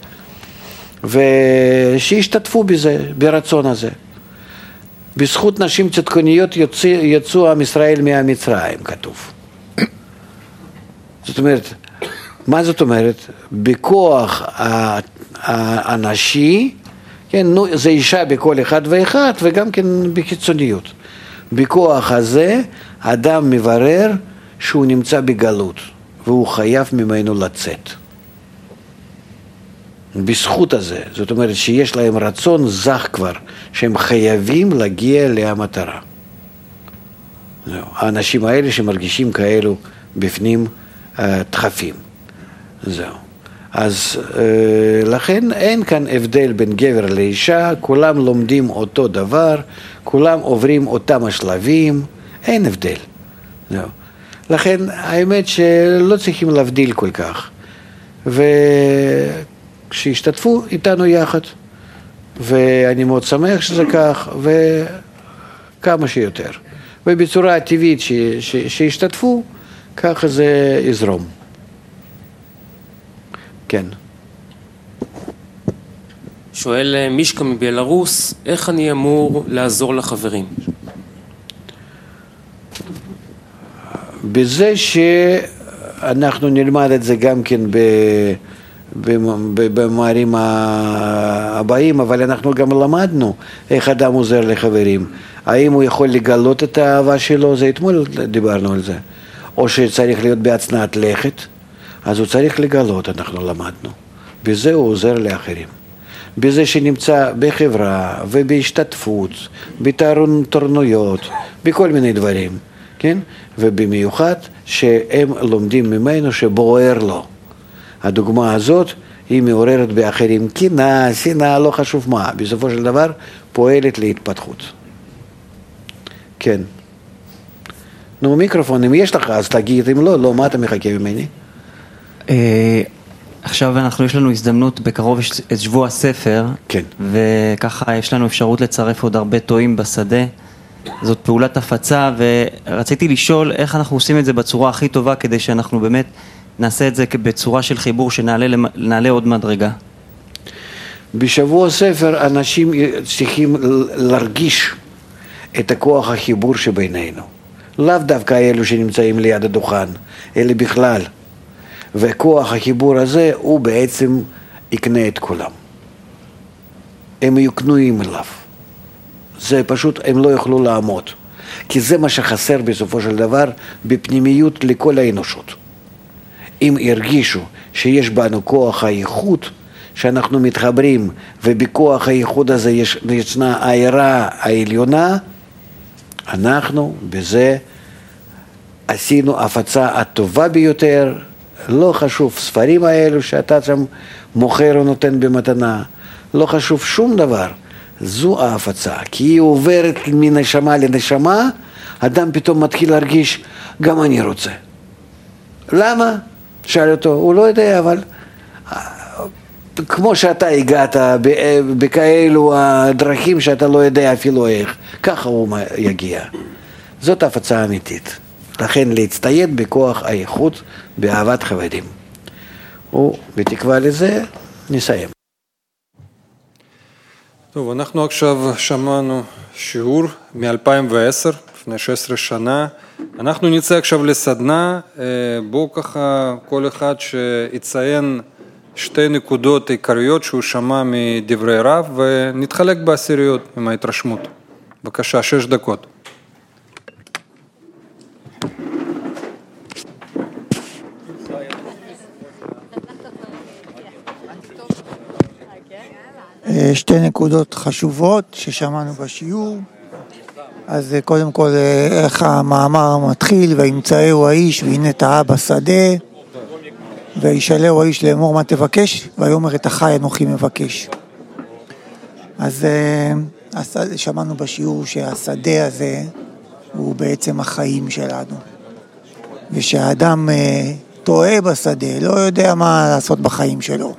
[SPEAKER 10] ושישתתפו בזה, ברצון הזה. בזכות נשים צדקניות יצא, יצאו עם ישראל מהמצרים, כתוב. זאת אומרת, מה זאת אומרת? בכוח הנשי, כן, נו, זה אישה בכל אחד ואחד, וגם כן בקיצוניות. בכוח הזה, אדם מברר שהוא נמצא בגלות, והוא חייב ממנו לצאת. בזכות הזה, זאת אומרת שיש להם רצון זך כבר, שהם חייבים להגיע למטרה. האנשים האלה שמרגישים כאלו בפנים דחפים. זהו. אז לכן אין כאן הבדל בין גבר לאישה, כולם לומדים אותו דבר, כולם עוברים אותם השלבים, אין הבדל. זהו. לכן האמת שלא צריכים להבדיל כל כך. וכשישתתפו איתנו יחד, ואני מאוד שמח שזה כך, וכמה שיותר. ובצורה הטבעית ש... ש... שישתתפו, ככה זה יזרום. כן.
[SPEAKER 13] שואל מישקה מבלרוס, איך אני אמור לעזור לחברים?
[SPEAKER 10] בזה שאנחנו נלמד את זה גם כן במאמרים הבאים, אבל אנחנו גם למדנו איך אדם עוזר לחברים. האם הוא יכול לגלות את האהבה שלו, זה אתמול דיברנו על זה, או שצריך להיות בהצנעת לכת, אז הוא צריך לגלות, אנחנו למדנו. בזה הוא עוזר לאחרים. בזה שנמצא בחברה ובהשתתפות, בתורנויות, בכל מיני דברים, כן? ובמיוחד שהם לומדים ממנו שבוער לו. הדוגמה הזאת היא מעוררת באחרים קנאה, שנאה, לא חשוב מה, בסופו של דבר פועלת להתפתחות. כן. נו, מיקרופון, אם יש לך אז תגיד, אם לא, לא, מה אתה מחכה ממני?
[SPEAKER 14] עכשיו אנחנו, יש לנו הזדמנות בקרוב את שבוע הספר,
[SPEAKER 10] כן.
[SPEAKER 14] וככה יש לנו אפשרות לצרף עוד הרבה טועים בשדה. זאת פעולת הפצה, ורציתי לשאול איך אנחנו עושים את זה בצורה הכי טובה, כדי שאנחנו באמת נעשה את זה בצורה של חיבור, שנעלה עוד מדרגה.
[SPEAKER 10] בשבוע הספר אנשים צריכים להרגיש את הכוח החיבור שבינינו. לאו דווקא אלו שנמצאים ליד הדוכן, אלא בכלל. וכוח החיבור הזה הוא בעצם יקנה את כולם. הם יהיו קנויים אליו. זה פשוט, הם לא יוכלו לעמוד. כי זה מה שחסר בסופו של דבר בפנימיות לכל האנושות. אם ירגישו שיש בנו כוח הייחוד, שאנחנו מתחברים, ובכוח הייחוד הזה יש, ישנה העירה העליונה, אנחנו בזה עשינו הפצה הטובה ביותר, לא חשוב ספרים האלו שאתה שם מוכר או נותן במתנה, לא חשוב שום דבר. זו ההפצה, כי היא עוברת מנשמה לנשמה, אדם פתאום מתחיל להרגיש, גם אני רוצה. למה? שאל אותו, הוא לא יודע, אבל כמו שאתה הגעת בכאלו הדרכים שאתה לא יודע אפילו איך, ככה הוא יגיע. זאת הפצה אמיתית. לכן להצטייד בכוח הייחוד, באהבת חברים. ובתקווה לזה נסיים.
[SPEAKER 15] טוב, אנחנו עכשיו שמענו שיעור מ-אלפיים ועשר, לפני שש עשרה שנה. אנחנו נצא עכשיו לסדנה, בואו ככה כל אחד שיציין שתי נקודות עיקריות שהוא שמע מדברי רב, ונתחלק בעשיריות עם ההתרשמות. בבקשה, שש דקות.
[SPEAKER 5] שתי נקודות חשובות ששמענו בשיעור. אז קודם כל, איך המאמר מתחיל, וימצאהו האיש והנה טעה בשדה, וישאלהו האיש לאמור מה תבקש, ויאמר את החי אנוכי מבקש. אז שמענו בשיעור שהשדה הזה הוא בעצם החיים שלנו. ושהאדם טועה בשדה, לא יודע מה לעשות בחיים שלו.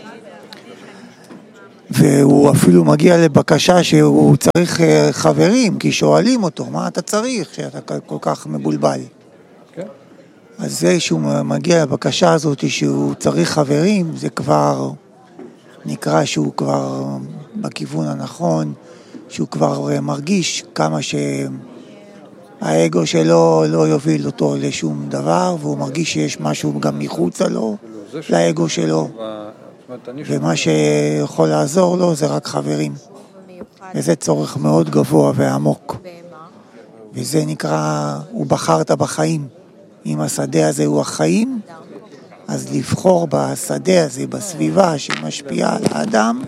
[SPEAKER 5] והוא אפילו מגיע לבקשה שהוא צריך חברים, כי שואלים אותו, מה אתה צריך שאתה כל כך מבולבל? כן. אז זה שהוא מגיע לבקשה הזאת שהוא צריך חברים, זה כבר נקרא שהוא כבר בכיוון הנכון, שהוא כבר מרגיש כמה שהאגו שלו לא יוביל אותו לשום דבר, והוא מרגיש שיש משהו גם מחוצה לו, לאגו שלו. ומה שיכול לעזור לו זה רק חברים. וזה צורך מאוד גבוה ועמוק. וזה נקרא, הוא בחרת בחיים. אם השדה הזה הוא החיים, אז לבחור בשדה הזה, בסביבה שמשפיעה על האדם,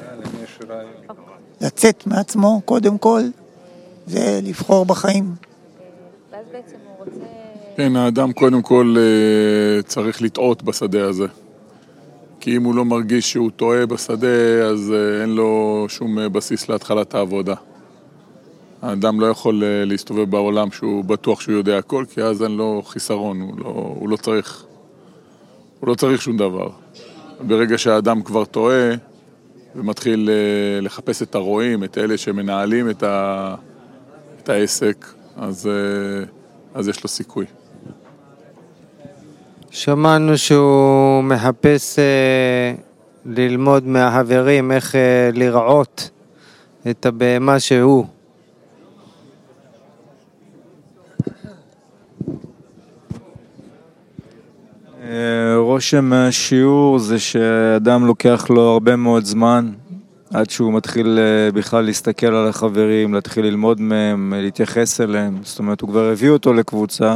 [SPEAKER 5] לצאת מעצמו קודם כל, זה לבחור בחיים.
[SPEAKER 6] כן, האדם קודם כל צריך לטעות בשדה הזה. כי אם הוא לא מרגיש שהוא טועה בשדה, אז אין לו שום בסיס להתחלת העבודה. האדם לא יכול להסתובב בעולם שהוא בטוח שהוא יודע הכל, כי אז אין לו חיסרון, הוא לא, הוא לא צריך, הוא לא צריך שום דבר. ברגע שהאדם כבר טועה, ומתחיל לחפש את הרועים, את אלה שמנהלים את, ה, את העסק, אז, אז יש לו סיכוי.
[SPEAKER 7] שמענו שהוא מחפש אה, ללמוד מהחברים איך אה, לראות את הבהמה שהוא.
[SPEAKER 1] רושם מהשיעור זה שאדם לוקח לו הרבה מאוד זמן עד שהוא מתחיל בכלל להסתכל על החברים, להתחיל ללמוד מהם, להתייחס אליהם. זאת אומרת, הוא כבר הביא אותו לקבוצה,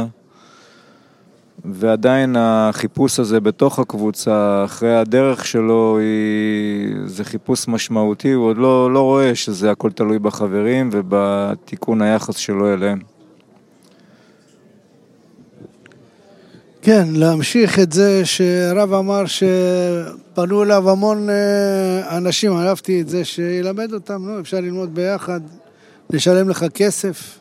[SPEAKER 1] ועדיין החיפוש הזה בתוך הקבוצה, אחרי הדרך שלו, היא... זה חיפוש משמעותי, הוא עוד לא, לא רואה שזה הכל תלוי בחברים ובתיקון היחס שלו אליהם.
[SPEAKER 2] כן, להמשיך את זה שרב אמר שפנו אליו המון אנשים, אהבתי את זה, שילמד אותם, לא, אפשר ללמוד ביחד, לשלם לך כסף.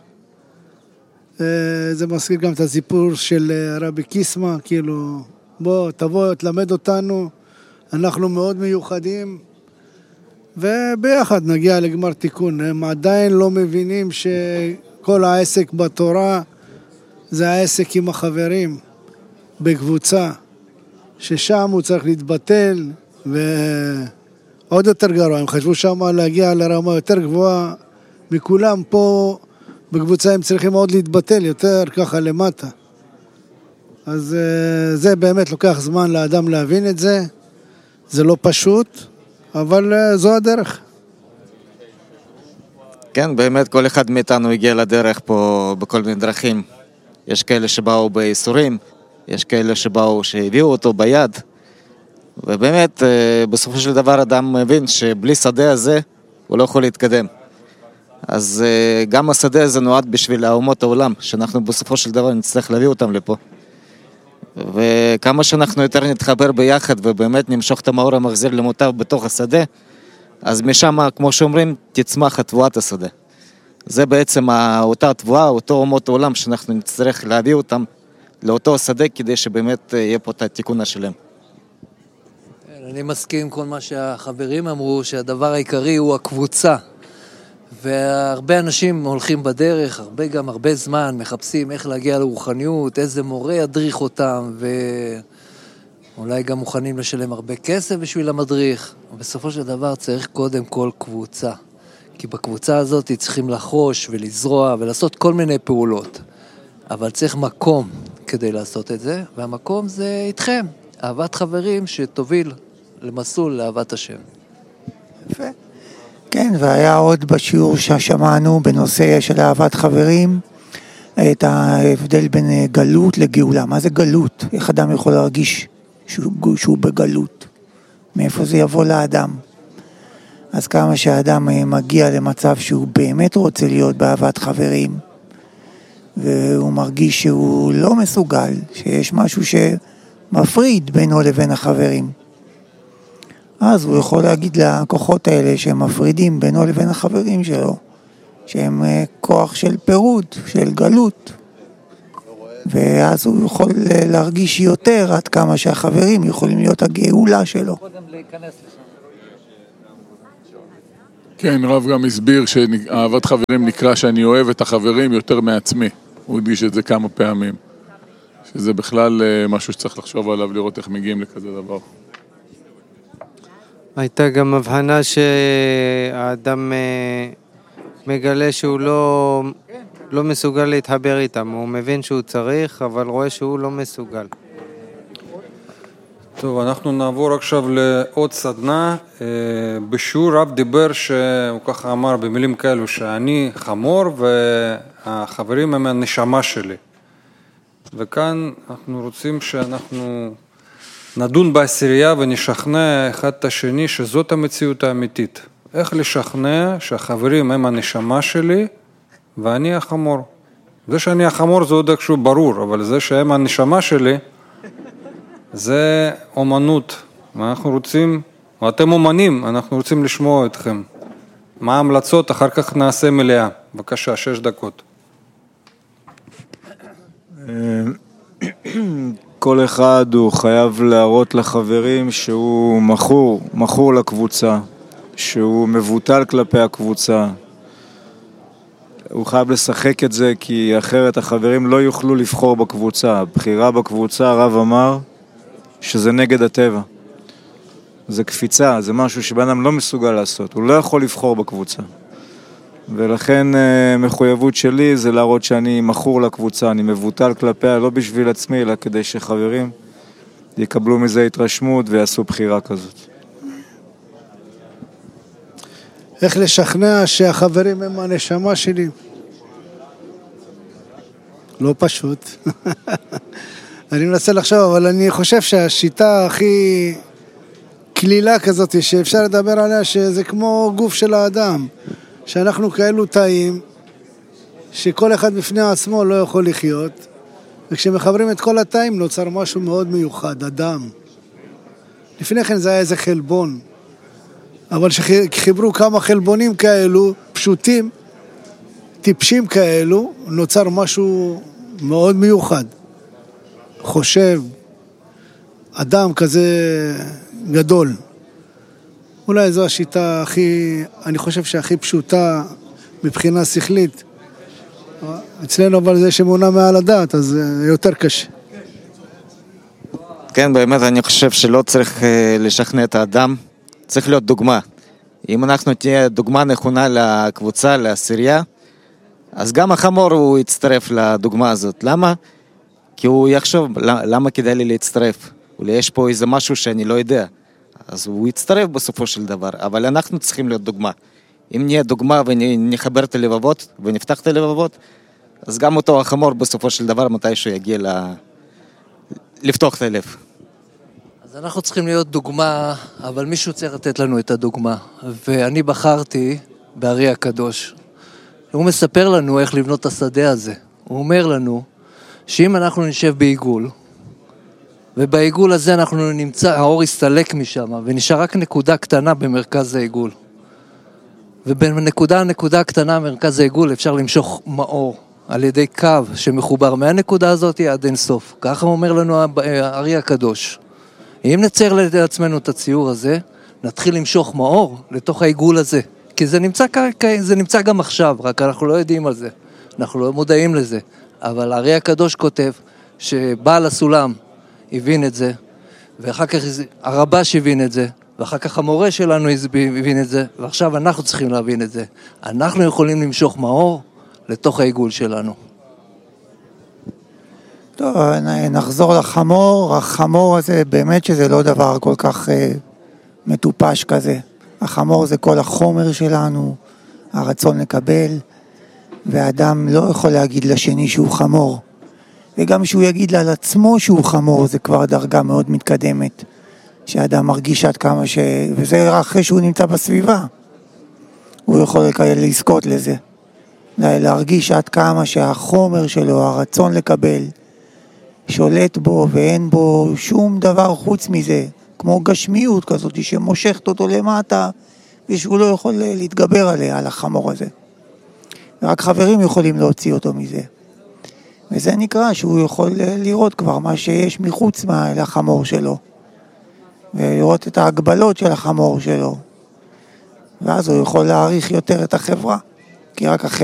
[SPEAKER 2] זה מזכיר גם את הסיפור של רבי קיסמה, כאילו, בוא, תבוא, תלמד אותנו, אנחנו מאוד מיוחדים, וביחד נגיע לגמר תיקון. הם עדיין לא מבינים שכל העסק בתורה זה העסק עם החברים. בקבוצה, ששם הוא צריך להתבטל, ועוד יותר גרוע, הם חשבו שם להגיע לרמה יותר גבוהה מכולם, פה בקבוצה הם צריכים עוד להתבטל, יותר ככה למטה. אז זה באמת לוקח זמן לאדם להבין את זה, זה לא פשוט, אבל זו הדרך.
[SPEAKER 3] כן, באמת כל אחד מאיתנו הגיע לדרך פה בכל מיני דרכים. יש כאלה שבאו באיסורים, יש כאלה שבאו שהביאו אותו ביד, ובאמת בסופו של דבר אדם מבין שבלי שדה הזה הוא לא יכול להתקדם. אז גם השדה הזה נועד בשביל האומות העולם, שאנחנו בסופו של דבר נצטרך להביא אותם לפה. וכמה שאנחנו יותר נתחבר ביחד ובאמת נמשוך את המאור המחזיר למוטב בתוך השדה, אז משם, כמו שאומרים, תצמח התבואת השדה. זה בעצם אותה תבואה, אותו אומות העולם שאנחנו נצטרך להביא אותם לאותו שדה כדי שבאמת יהיה פה את התיקון השלם.
[SPEAKER 4] אני מסכים עם כל מה שהחברים אמרו, שהדבר העיקרי הוא הקבוצה. והרבה אנשים הולכים בדרך, הרבה גם הרבה זמן, מחפשים איך להגיע לרוחניות, איזה מורה ידריך אותם, ואולי גם מוכנים לשלם הרבה כסף בשביל המדריך. ובסופו של דבר צריך קודם כל קבוצה. כי בקבוצה הזאת צריכים לחוש ולזרוע ולעשות כל מיני פעולות. אבל צריך מקום כדי לעשות את זה, והמקום זה איתכם, אהבת חברים שתוביל למסלול לאהבת השם.
[SPEAKER 5] יפה. כן, והיה עוד בשיעור ששמענו בנושא של אהבת חברים, את ההבדל בין גלות לגאולה. מה זה גלות? איך אדם יכול להרגיש שהוא, שהוא בגלות? מאיפה זה יבוא לאדם? אז כמה שהאדם מגיע למצב שהוא באמת רוצה להיות באהבת חברים, והוא מרגיש שהוא לא מסוגל, שיש משהו שמפריד בינו לבין החברים. אז הוא יכול להגיד לכוחות האלה שהם מפרידים בינו לבין החברים שלו, שהם כוח של פירוד, של גלות. ואז הוא יכול להרגיש יותר עד כמה שהחברים יכולים להיות הגאולה שלו.
[SPEAKER 6] כן, רב גם הסביר שאהבת חברים נקרא שאני אוהב את החברים יותר מעצמי. הוא הדגיש את זה כמה פעמים. שזה בכלל משהו שצריך לחשוב עליו, לראות איך מגיעים לכזה דבר.
[SPEAKER 7] הייתה גם הבחנה שהאדם מגלה שהוא לא, לא מסוגל להתחבר איתם. הוא מבין שהוא צריך, אבל רואה שהוא לא מסוגל.
[SPEAKER 15] טוב, אנחנו נעבור עכשיו לעוד סדנה. בשיעור רב דיבר שהוא ככה אמר במילים כאלו שאני חמור והחברים הם הנשמה שלי. וכאן אנחנו רוצים שאנחנו נדון בעשירייה ונשכנע אחד את השני שזאת המציאות האמיתית. איך לשכנע שהחברים הם הנשמה שלי ואני החמור. זה שאני החמור זה עוד איכשהו ברור, אבל זה שהם הנשמה שלי זה אומנות. ואנחנו רוצים, ואתם אומנים, אנחנו רוצים לשמוע אתכם. מה ההמלצות? אחר כך נעשה מלאה. בבקשה, שש דקות.
[SPEAKER 1] כל אחד הוא חייב להראות לחברים שהוא מכור, מכור לקבוצה, שהוא מבוטל כלפי הקבוצה. הוא חייב לשחק את זה כי אחרת החברים לא יוכלו לבחור בקבוצה. הבחירה בקבוצה, הרב אמר שזה נגד הטבע. זה קפיצה, זה משהו שבאדם לא מסוגל לעשות. הוא לא יכול לבחור בקבוצה. ולכן מחויבות שלי זה להראות שאני מכור לקבוצה, אני מבוטל כלפיה, לא בשביל עצמי, אלא כדי שחברים יקבלו מזה התרשמות ויעשו בחירה כזאת.
[SPEAKER 2] איך לשכנע שהחברים הם הנשמה שלי? לא פשוט. אני מנסה לחשוב, אבל אני חושב שהשיטה הכי כלילה כזאת שאפשר לדבר עליה, שזה כמו גוף של האדם. שאנחנו כאלו תאים, שכל אחד בפני עצמו לא יכול לחיות, וכשמחברים את כל התאים נוצר משהו מאוד מיוחד, אדם. לפני כן זה היה איזה חלבון, אבל שחיברו כמה חלבונים כאלו, פשוטים, טיפשים כאלו, נוצר משהו מאוד מיוחד. חושב, אדם כזה גדול. אולי זו השיטה הכי, אני חושב שהכי פשוטה מבחינה שכלית. אצלנו אבל זה שמונה מעל הדעת, אז יותר קשה.
[SPEAKER 3] כן, באמת אני חושב שלא צריך לשכנע את האדם, צריך להיות דוגמה. אם אנחנו תהיה דוגמה נכונה לקבוצה, לעשירייה, אז גם החמור הוא יצטרף לדוגמה הזאת. למה? כי הוא יחשוב, למה כדאי לי להצטרף? אולי יש פה איזה משהו שאני לא יודע. אז הוא יצטרף בסופו של דבר, אבל אנחנו צריכים להיות דוגמה. אם נהיה דוגמה ונחבר את הלבבות ונפתח את הלבבות, אז גם אותו החמור בסופו של דבר מתישהו יגיע ל... לפתוח את הלב.
[SPEAKER 4] אז אנחנו צריכים להיות דוגמה, אבל מישהו צריך לתת לנו את הדוגמה. ואני בחרתי בארי הקדוש. הוא מספר לנו איך לבנות את השדה הזה. הוא אומר לנו שאם אנחנו נשב בעיגול, ובעיגול הזה אנחנו נמצא, האור יסתלק משם, ונשאר רק נקודה קטנה במרכז העיגול. ובנקודה הנקודה הקטנה במרכז העיגול אפשר למשוך מאור על ידי קו שמחובר מהנקודה הזאת עד אין סוף. ככה אומר לנו הארי הקדוש. אם נצייר לעצמנו את הציור הזה, נתחיל למשוך מאור לתוך העיגול הזה. כי זה נמצא, זה נמצא גם עכשיו, רק אנחנו לא יודעים על זה. אנחנו לא מודעים לזה. אבל הארי הקדוש כותב שבעל הסולם הבין את זה, ואחר כך הרבש הבין את זה, ואחר כך המורה שלנו הבין את זה, ועכשיו אנחנו צריכים להבין את זה. אנחנו יכולים למשוך מאור לתוך העיגול שלנו.
[SPEAKER 5] טוב, נחזור לחמור. החמור הזה באמת שזה לא דבר כל כך אה, מטופש כזה. החמור זה כל החומר שלנו, הרצון לקבל, והאדם לא יכול להגיד לשני שהוא חמור. וגם שהוא יגיד על עצמו שהוא חמור, זה כבר דרגה מאוד מתקדמת. שהאדם מרגיש עד כמה ש... וזה רק אחרי שהוא נמצא בסביבה. הוא יכול לזכות לזה. להרגיש עד כמה שהחומר שלו, הרצון לקבל, שולט בו ואין בו שום דבר חוץ מזה. כמו גשמיות כזאת שמושכת אותו למטה, ושהוא לא יכול להתגבר עליה, על החמור הזה. ורק חברים יכולים להוציא אותו מזה. וזה נקרא שהוא יכול לראות כבר מה שיש מחוץ לחמור שלו, ולראות את ההגבלות של החמור שלו, ואז הוא יכול להעריך יותר את החברה, כי רק החברה